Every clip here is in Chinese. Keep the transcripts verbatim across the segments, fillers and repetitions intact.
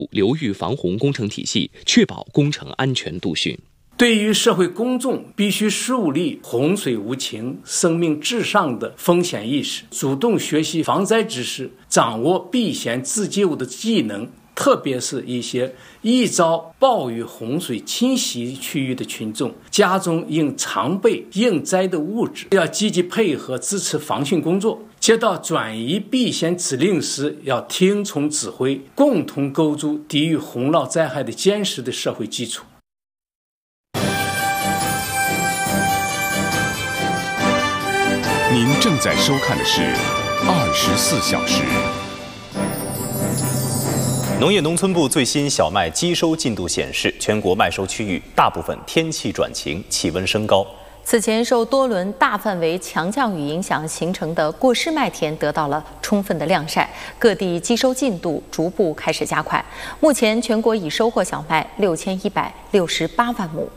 流域防洪工程体系，确保工程安全度汛。 对于社会公众，必须树立洪水无情、生命至上的风险意识，主动学习防灾知识，掌握避险自救的技能，特别是一些易遭暴雨洪水侵袭区域的群众，家中应常备应灾的物质，要积极配合支持防汛工作。接到转移避险指令时，要听从指挥，共同构筑抵御洪涝灾害的坚实的社会基础。 您正在收看的是二十四小时。 农业农村部最新小麦机收进度显示，全国麦收区域大部分天气转晴，气温升高。 此前受多轮大范围强降雨影响形成的过湿麦田得到了充分的晾晒，各地机收进度逐步开始加快。目前全国已收获小麦六千一百六十八万亩。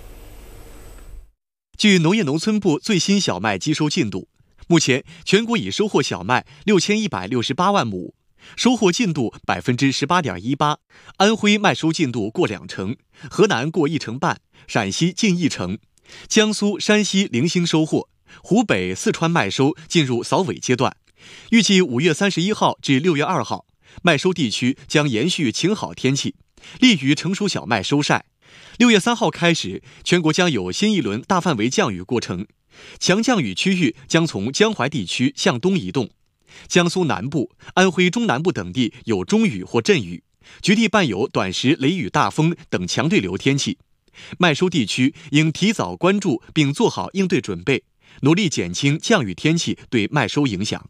据农业农村部最新小麦机收进度，目前全国已收获小麦六千一百六十八万亩，收获进度百分之十八点一八。安徽麦收进度过两成，河南过一成半，陕西近一成，江苏、山西零星收获，湖北、四川麦收进入扫尾阶段。预计五月三十一号至六月二号，麦收地区将延续晴好天气，利于成熟小麦收晒。六月三号开始，全国将有新一轮大范围降雨过程，强降雨区域将从江淮地区向东移动，江苏南部、安徽中南部等地有中雨或阵雨，局地伴有短时雷雨大风等强对流天气。麦收地区应提早关注并做好应对准备，努力减轻降雨天气对麦收影响。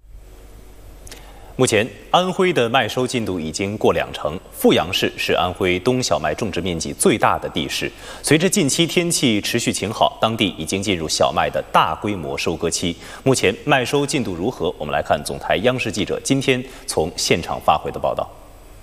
目前，安徽的麦收进度已经过两成。阜阳市是安徽冬小麦种植面积最大的地市。随着近期天气持续晴好，当地已经进入小麦的大规模收割期。目前麦收进度如何？我们来看总台央视记者今天从现场发回的报道。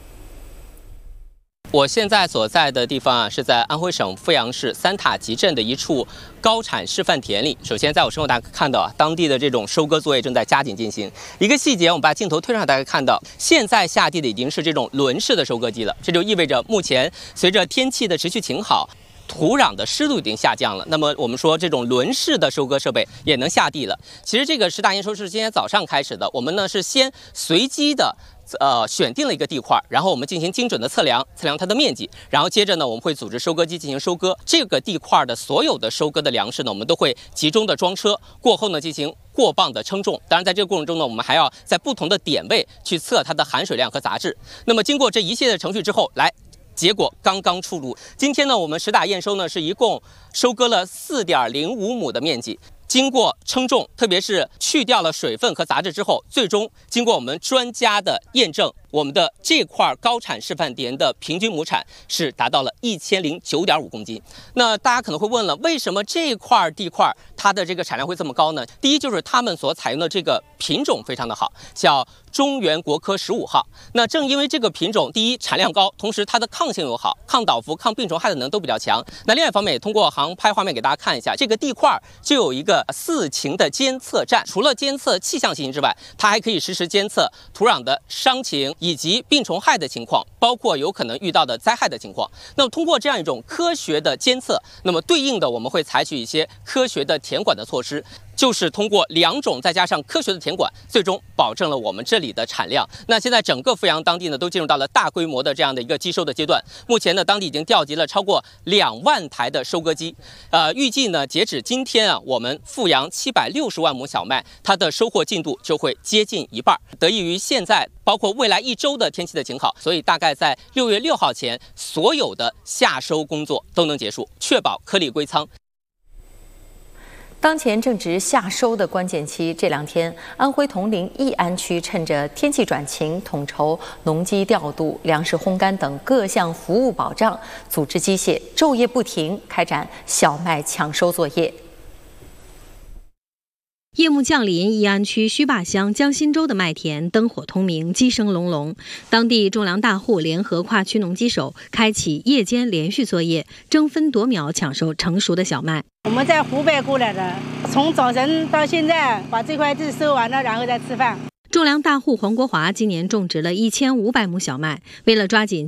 我现在所在的地方啊，是在安徽省阜阳市三塔集镇的一处高产示范田里。首先，在我身后大家看到啊，当地的这种收割作业正在加紧进行。一个细节，我们把镜头推上，大家看到，现在下地的已经是这种轮式的收割机了。这就意味着，目前随着天气的持续晴好，土壤的湿度已经下降了。那么我们说，这种轮式的收割设备也能下地了。其实这个十大验收是今天早上开始的，我们呢是先随机的。呃，选定了一个地块，然后我们进行精准的测量，测量它的面积，然后接着呢，我们会组织收割机进行收割。这个地块的所有的收割的粮食呢，我们都会集中的装车，过后呢进行过磅的称重。当然，在这个过程中呢，我们还要在不同的点位去测它的含水量和杂质。那么经过这一系列的程序之后，来。结果刚刚出炉。今天呢，我们实打验收呢，是一共收割了四点零五亩的面积。经过称重，特别是去掉了水分和杂质之后，最终经过我们专家的验证，我们的这块高产示范田的平均亩产是达到了一千零九点五公斤。那大家可能会问了，为什么这块地块它的这个产量会这么高呢？第一就是他们所采用的这个品种非常的好，叫中原国科十五号。那正因为这个品种，第一产量高，同时它的抗性又好，抗倒伏、抗病虫害的能力都比较强。那另外一方面，也通过航拍画面给大家看一下，这个地块就有一个四情的监测站，除了监测气象情形之外，它还可以实时监测土壤的伤情以及病虫害的情况，包括有可能遇到的灾害的情况。那么通过这样一种科学的监测，那么对应的我们会采取一些科学的田管的措施。就是通过两种再加上科学的田管，最终保证了我们这里的产量。那现在整个阜阳当地呢，都进入到了大规模的这样的一个机收的阶段。目前呢，当地已经调集了超过两万台的收割机。呃，预计呢，截止今天啊，我们阜阳七百六十万亩小麦，它的收获进度就会接近一半。得益于现在包括未来一周的天气的晴好，所以大概在六月六号前，所有的夏收工作都能结束，确保颗粒归仓。 当前正值夏收的关键期，这两天安徽铜陵义安区趁着天气转晴，统筹农机调度、粮食烘干等各项服务保障，组织机械昼夜不停开展小麦抢收作业。 夜幕降临，义安区须坝乡江心洲的麦田灯火通明，鸡声隆隆。当地种粮大户联合跨区农机手，开启夜间连续作业，争分夺秒抢收成熟的小麦。 我们在湖北过来的，从早晨到现在把这块地收完了，然后再吃饭。 种粮大户黄国华今年种植了一千五百亩小麦，为了抓紧